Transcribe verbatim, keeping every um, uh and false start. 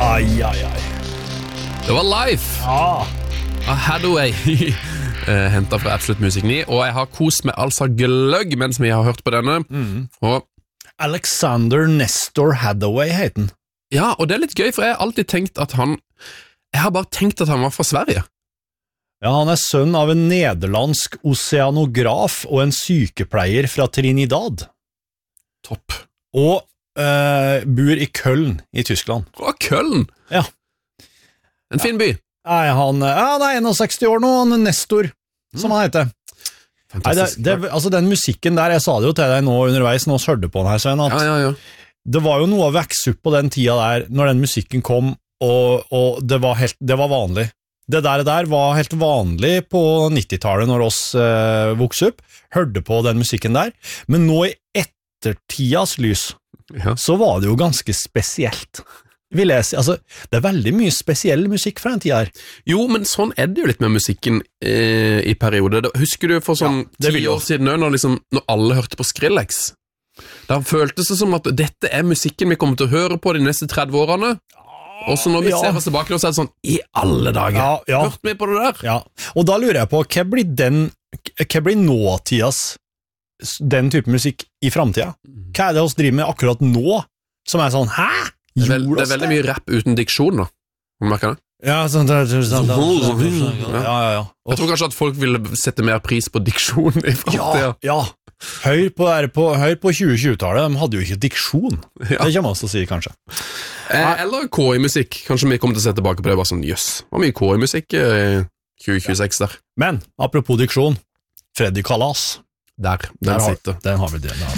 Ai, ai, ai. Det var Life Ja. av Hathaway, hentet fra Absolutt Musikk ni, og jeg har kost meg altså gløgg mens vi har hørt på denne. Mm. Og, Alexander Nestor Hathaway heter han. ja, og det er litt gøy, for jeg har alltid tenkt at han, jeg har bare tenkt at han var fra Sverige. Ja, han er sønn av en nederlandsk oceanograf og en sykepleier fra Trinidad. Topp. Og eh, bor i Köln i Tyskland. Å, Köln! Ja. En fin by. Nei, han, ja, han er sekstién år nå, han er Nestor, som han heter. Nei, det, det, altså den musikken der, jeg sa det jo til deg nå underveis, nå hørte du på den her, Svein, at Ja, ja, ja. det var jo noe å vekse opp på den tida der, når den musikken kom, og, og det, var helt, det var vanlig. Det der, der var helt vanlig på nittitallet når oss eh, vokste opp, hørte på den musikken der, men nå i ettertidas lys, Ja. så var det jo ganske spesielt. Vil jeg si, altså, det er veldig mye spesiell musikk fra den tida her. Jo, men sånn er det jo litt med musikken eh, i perioder. Da- Husker du for sånn Ja, det ti vil jeg år siden, når, liksom, når alle hørte på Skrillex? Da føltes det som at dette er musikken vi kommer til å høre på de neste tretti årene. Og så når vi Ja. ser oss tilbake, så er det sånn, i alle dager, Ja, ja. hørte vi på det der? Ja, og da lurer jeg på, hva blir den, hva blir nåtidas den type musikk i fremtiden? Hva er det oss driver med akkurat nå, som er sånn, hæ? Det er, veld, Gjorde det oss er veldig mye rap uten diksjon da. Har du merket det? Ja, sånn, sånn, sånn, sånn, sånn, ja, ja, ja. Jeg tror kanskje at folk ville sette mer pris på diksjon i Ja, fremtiden. ja. Hør på, der på, hør på tjue tjue-tallet, de hadde jo ikke diksjon. Ja. Det kommer oss til å si, kanskje. Eh, eller K I-musikk. Kanskje vi kommer til å se tilbake på det. Bare sånn, jøss, hva mye K I-musikk i tjue tjueseks der. Men, apropos diksjon, Freddy Kalas. Der, den Der har, sitter. den har vi det. Der.